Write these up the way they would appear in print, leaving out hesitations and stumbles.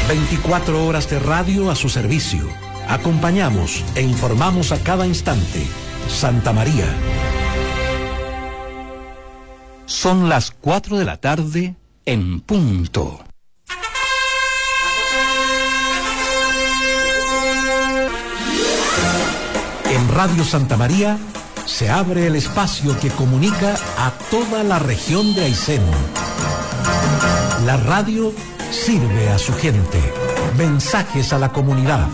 24 horas de radio a su servicio. Acompañamos e informamos a cada instante. Santa María. Son las 4 de la tarde en punto. En Radio Santa María se abre el espacio que comunica a toda la región de Aysén. La radio sirve a su gente. Mensajes a la comunidad.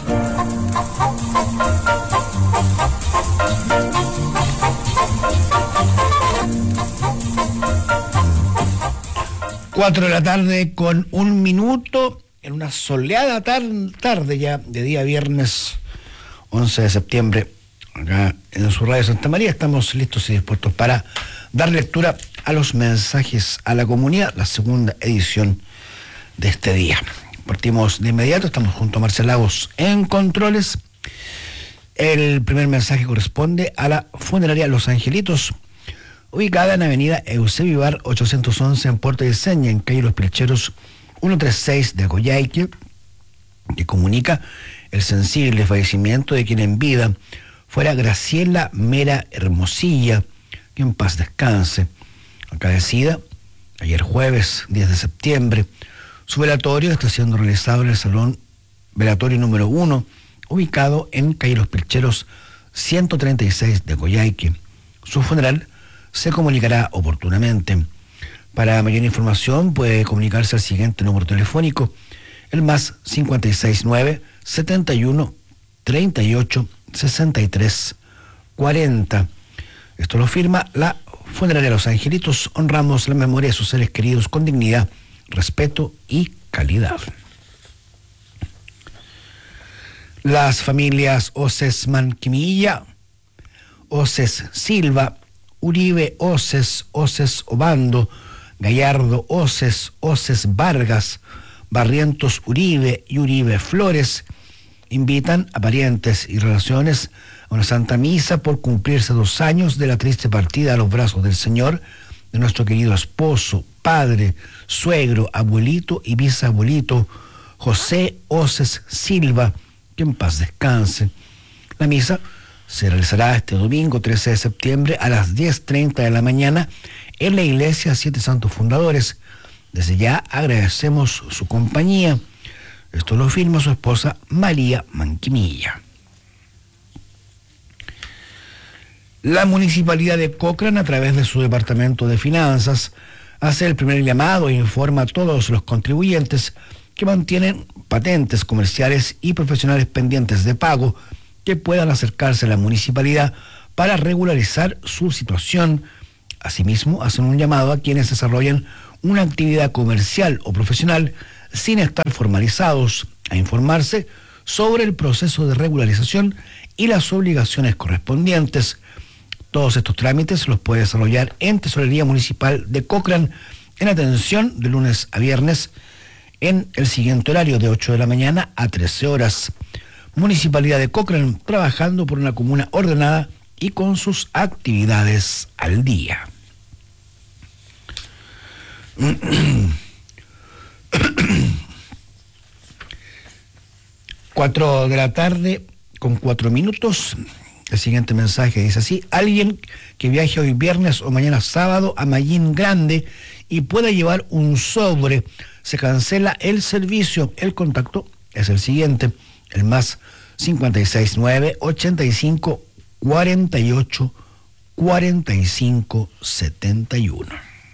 Cuatro de la tarde con 1 minuto, en una soleada tarde ya de día viernes 11 de septiembre, acá en su radio Santa María. Estamos listos y dispuestos para dar lectura a los mensajes a la comunidad, la segunda edición de este día. Partimos de inmediato, estamos junto a Marcel Lagos en controles. El primer mensaje corresponde a la funeraria Los Angelitos, ubicada en avenida Eusebio Ibar 811 en Puerto Aysén, en calle Los Pilcheros 136 de Coyhaique, que comunica el sensible fallecimiento de quien en vida fuera Graciela Mera Hermosilla, que en paz descanse, acaecida ayer jueves 10 de septiembre. Su velatorio está siendo realizado en el Salón Velatorio número 1, ubicado en calle Los Pilcheros 136 de Coyhaique. Su funeral se comunicará oportunamente. Para mayor información puede comunicarse al siguiente número telefónico, el más 569 71 38 63 40. Esto lo firma la funeraria Los Angelitos. Honramos la memoria de sus seres queridos con dignidad, respeto y calidad. Las familias Oces Manquimilla, Oces Silva, Uribe Oces, Oces Obando, Gallardo Oces, Oces Vargas, Barrientos Uribe y Uribe Flores invitan a parientes y relaciones a una santa misa por cumplirse 2 años de la triste partida a los brazos del Señor de nuestro querido esposo, padre, suegro, abuelito y bisabuelito José Oces Silva, que en paz descanse. La misa se realizará este domingo 13 de septiembre a las 10:30 de la mañana en la iglesia Siete Santos Fundadores. Desde ya agradecemos su compañía. Esto lo firma su esposa María Manquimilla. La Municipalidad de Cochrane, a través de su Departamento de Finanzas, hace el primer llamado e informa a todos los contribuyentes que mantienen patentes comerciales y profesionales pendientes de pago que puedan acercarse a la municipalidad para regularizar su situación. Asimismo, hacen un llamado a quienes desarrollan una actividad comercial o profesional sin estar formalizados a informarse sobre el proceso de regularización y las obligaciones correspondientes. Todos estos trámites los puede desarrollar en Tesorería Municipal de Cochrane en atención de lunes a viernes en el siguiente horario de 8 de la mañana a 13 horas. Municipalidad de Cochrane, trabajando por una comuna ordenada y con sus actividades al día. 4 de la tarde con 4 minutos. El siguiente mensaje dice así: alguien que viaje hoy viernes o mañana sábado a Mallín Grande y pueda llevar un sobre, se cancela el servicio. El contacto es el siguiente, el más 569 85 48 45 71.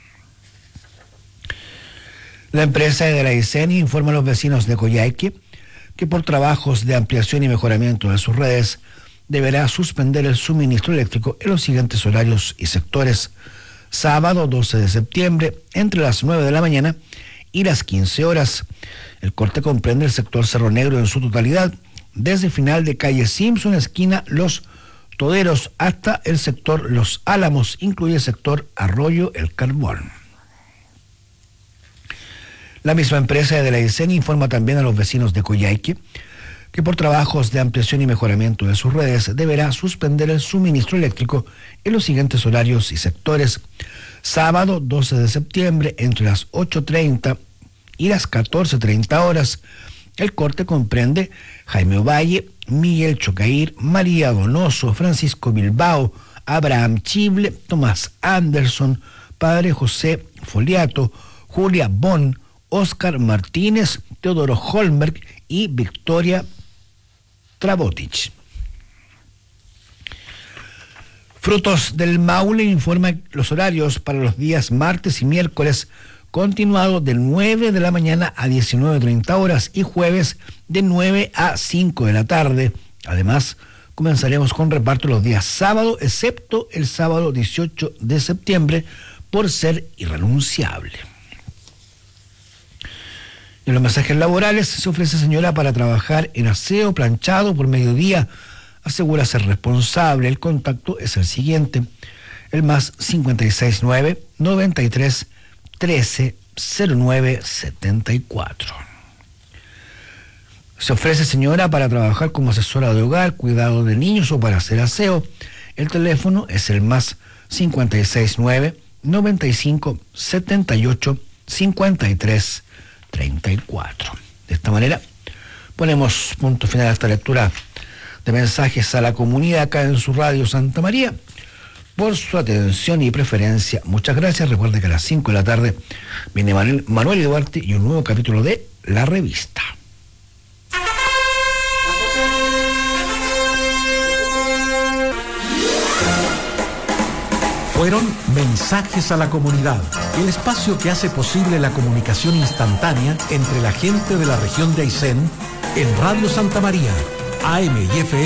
La empresa de la Aysén informa a los vecinos de Coyhaique que por trabajos de ampliación y mejoramiento de sus redes deberá suspender el suministro eléctrico en los siguientes horarios y sectores. Sábado 12 de septiembre, entre las 9 de la mañana y las 15 horas. El corte comprende el sector Cerro Negro en su totalidad, desde final de calle Simpson, esquina Los Toderos, hasta el sector Los Álamos, incluye el sector Arroyo El Carbón. La misma empresa de la Aysén informa también a los vecinos de Coyhaique que por trabajos de ampliación y mejoramiento de sus redes deberá suspender el suministro eléctrico en los siguientes horarios y sectores. Sábado 12 de septiembre, entre las 8:30 y las 14:30 horas, El corte comprende Jaime Ovalle, Miguel Chocair, María Donoso, Francisco Bilbao, Abraham Chible, Tomás Anderson, Padre José Foliato, Julia Bon, Óscar Martínez, Teodoro Holmberg y Victoria Trabotich. Frutos del Maule informa los horarios para los días martes y miércoles, continuado de 9 de la mañana a 19:30 horas y jueves de 9 a 5 de la tarde. Además, comenzaremos con reparto los días sábado, excepto el sábado 18 de septiembre, por ser irrenunciable. En los mensajes laborales se ofrece señora para trabajar en aseo, planchado por mediodía. Asegura ser responsable. El contacto es el siguiente: el más 569 93 13 09 74. Se ofrece señora para trabajar como asesora de hogar, cuidado de niños o para hacer aseo. El teléfono es el más 569 95 78 53 34. De esta manera ponemos punto final a esta lectura de mensajes a la comunidad acá en su radio Santa María. Por su atención y preferencia, muchas gracias. Recuerde que a las 5 de la tarde viene Manuel Duarte y un nuevo capítulo de La Revista. Fueron Mensajes a la Comunidad, el espacio que hace posible la comunicación instantánea entre la gente de la región de Aysén en Radio Santa María, AM y FM.